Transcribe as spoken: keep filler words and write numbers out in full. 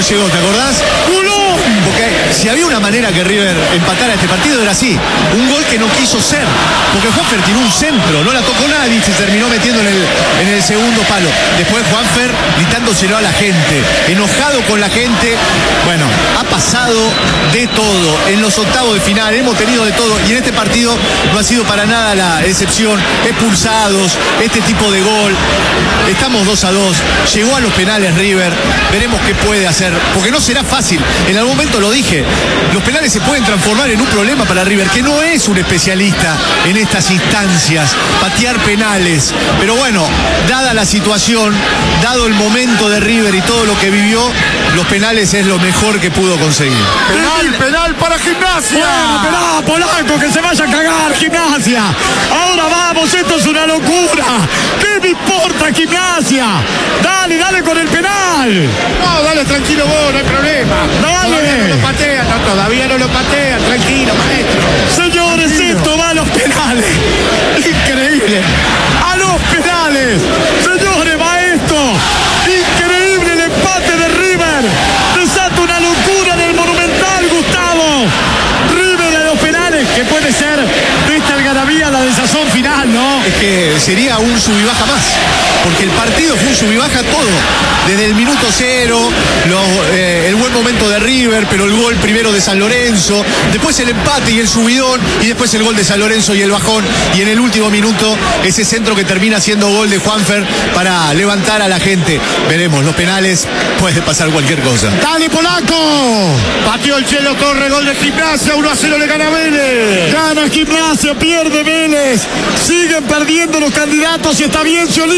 llegó, ¿te acordás? ¡Gulón! Porque si había una manera que River empatara este partido era así, un gol que no quiso ser, porque Juanfer tiró un centro, no la tocó nadie y se terminó metiendo en el, en el segundo palo. Después Juanfer gritándoselo a la gente, enojado con la gente. Bueno, ha pasado de todo en los octavos de final, hemos tenido de todo y en este partido no ha sido para nada la excepción. Expulsados, este tipo de gol, estamos dos a dos, llegó a los penales River, veremos qué puede hacer, porque no será fácil. En algún momento lo dije, los penales se pueden transformar en un problema para River, que no es un especialista en estas instancias, patear penales, pero bueno, dada la situación, dado el momento de River y todo lo que vivió, los penales es lo mejor que pudo conseguir. Penal, penal para Gimnasia. Bueno, penal, Polanco, que se vaya a cagar Gimnasia. Ahora vamos, esto es una locura. ¿Qué me importa Gimnasia? Dale, dale con el penal. No, dale tranquilo vos, no hay problema. Dale. Todavía no lo patean, no, todavía no lo patean, tranquilo, maestro. Señores, Tranquilo. esto va a los penales. Increíble. A los penales. Señores, va esto. Increíble el empate de River. Desata una locura en el Monumental, Gustavo. River a los penales, que puede ser de esta algarabía la desazón final, ¿no? Es que sería un sub y baja más, porque el partido fue un sub y baja todo, desde el minuto cero, los, eh, el buen momento de River, pero el gol primero de San Lorenzo, después el empate y el subidón, y después el gol de San Lorenzo y el bajón, y en el último minuto ese centro que termina siendo gol de Juanfer para levantar a la gente. Veremos, los penales puede pasar cualquier cosa. Dale, Polaco. Pateó el Chelo, corre, gol de Gimnasia, uno a cero le gana Vélez. Gana Gimnasia, pierde Vélez. Siguen perdiendo los candidatos y está bien Solís.